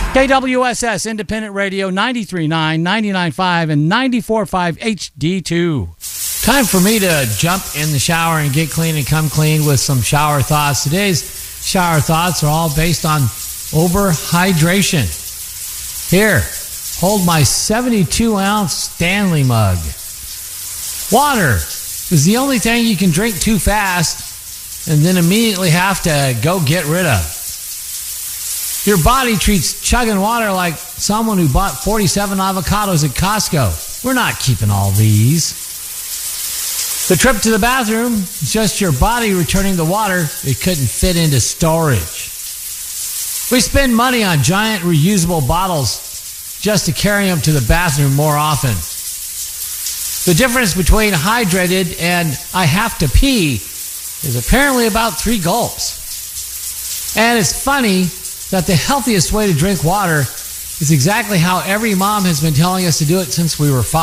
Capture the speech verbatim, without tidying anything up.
K W S S Independent Radio, ninety-three point nine, ninety-nine point five, and ninety-four point five H D two. Time for me to jump in the shower and get clean and come clean with some shower thoughts. Today's shower thoughts are all based on overhydration. Here, hold my seventy-two ounce Stanley mug. Water is the only thing you can drink too fast and then immediately have to go get rid of. Your body treats chugging water like someone who bought forty-seven avocados at Costco. We're not keeping all these. The trip to the bathroom is just your body returning the water it couldn't fit into storage. We spend money on giant reusable bottles just to carry them to the bathroom more often. The difference between hydrated and I have to pee is apparently about three gulps. And it's funny that the healthiest way to drink water is exactly how every mom has been telling us to do it since we were five.